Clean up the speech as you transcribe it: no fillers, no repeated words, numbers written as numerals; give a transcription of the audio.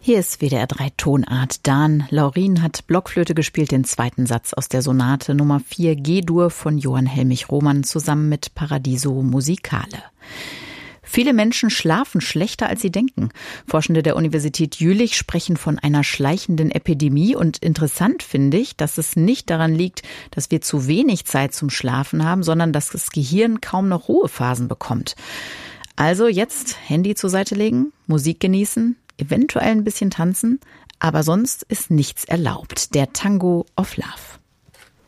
Hier ist WDR 3 Tonart. Dan Laurin hat Blockflöte gespielt, den zweiten Satz aus der Sonate Nummer 4 G-Dur von Johann Helmich Rohmann zusammen mit Paradiso Musicale. Viele Menschen schlafen schlechter, als sie denken. Forschende der Universität Jülich sprechen von einer schleichenden Epidemie. Und interessant finde ich, dass es nicht daran liegt, dass wir zu wenig Zeit zum Schlafen haben, sondern dass das Gehirn kaum noch Ruhephasen bekommt. Also jetzt Handy zur Seite legen, Musik genießen, eventuell ein bisschen tanzen, aber sonst ist nichts erlaubt. Der Tango of Love.